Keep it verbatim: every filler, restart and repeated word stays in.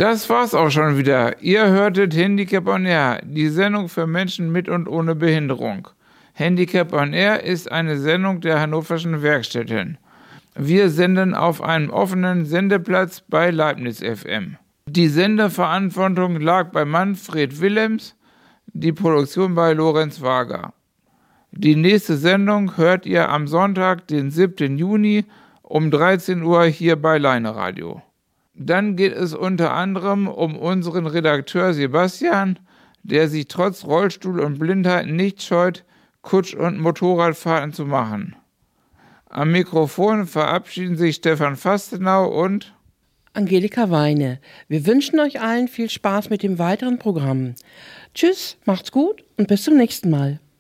Das war's auch schon wieder. Ihr hörtet Handicap on Air, die Sendung für Menschen mit und ohne Behinderung. Handicap on Air ist eine Sendung der Hannoverschen Werkstätten. Wir senden auf einem offenen Sendeplatz bei Leibniz F M. Die Sendeverantwortung lag bei Manfred Willems, die Produktion bei Lorenz Wager. Die nächste Sendung hört ihr am Sonntag, den siebten Juni um dreizehn Uhr hier bei Leine Radio. Dann geht es unter anderem um unseren Redakteur Sebastian, der sich trotz Rollstuhl und Blindheit nicht scheut, Kutsch- und Motorradfahrten zu machen. Am Mikrofon verabschieden sich Stefan Fastenau und Angelika Weine. Wir wünschen euch allen viel Spaß mit dem weiteren Programm. Tschüss, macht's gut und bis zum nächsten Mal.